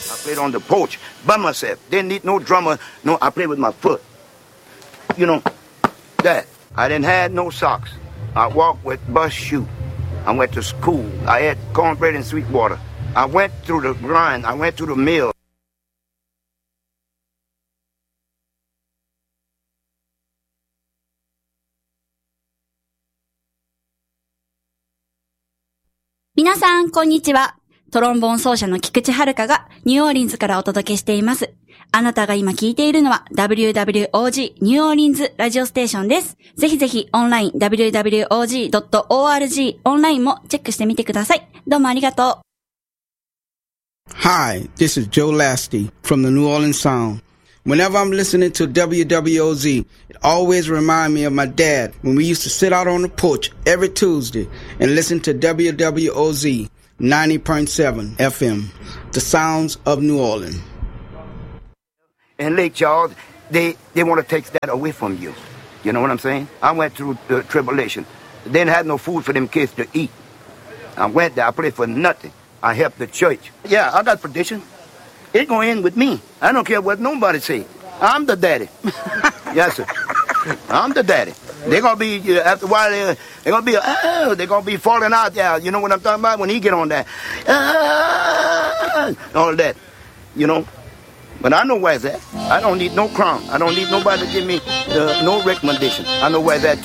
I played on the porch by myself. Didn't need no drummer. No, I played with my foot. You know, that. I didn't have no socks. I walked with bus shoe. I went to school. I had cornbread and sweet water. I went through the grind. I went through the mill. 皆さん、こんにちは。トロンボーン奏者の菊池遥がニューオーリンズからお届けしています。あなたが今聞いているのは WWOG ニューオーリンズラジオステーションです。ぜひぜひオンライン www.org オンラインもチェックしてみてください。どうもありがとう。 Hi, this is Joe Lasty from the New Orleans Sound. Whenever I'm listening to WWOZ, it always reminds me of my dad when we used to sit out on the porch every Tuesday and listen to WWOZ 90.7 FM, the sounds of New Orleans. In Lake Charles, they want to take that away from you. You know what I'm saying? I went through the tribulation. They didn't have no food for them kids to eat. I went there. I played for nothing. I helped the church. Yeah, I got prediction. It's going to end with me. I don't care what nobody say. I'm the daddy. Yes, sir. I'm the daddy. They're going to be, after a while, they're going to be, they're going to be falling out there. You know what I'm talking about? When he get on that. All that. You know? But I know where it's at. I don't need no crown. I don't need nobody to give me no recommendation. I know where it's at.